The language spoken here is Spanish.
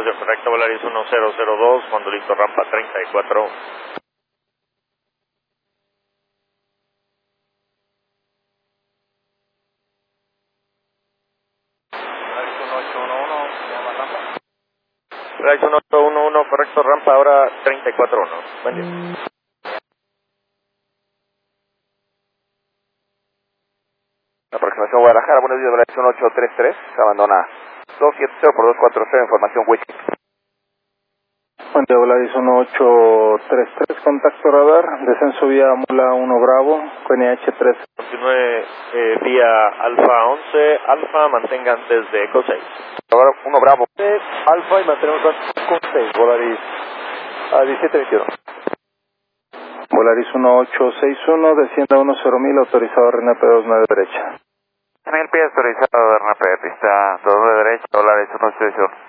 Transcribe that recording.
Información correcta, Volaris 1002, cuando listo, rampa 34. Volaris 1811, correcto, rampa ahora 34-1. Buen día. Aproximación Guadalajara, buenos días, Volaris 1833, abandona 270 por 240, información Wichita. Buen día, Volaris 1833, contacto radar, descenso vía Mula 1 Bravo, QNH 3. Continúe vía Alfa 11, Alfa, mantenga antes de Eco 6. 1 Bravo. Alfa y mantenemos con 6, Volaris a 1721. Volaris 1861, descienda 10.000, autorizado RNP 29 derecha. 1000 pies autorizado RNP, pista 29 derecha, Volaris 1861.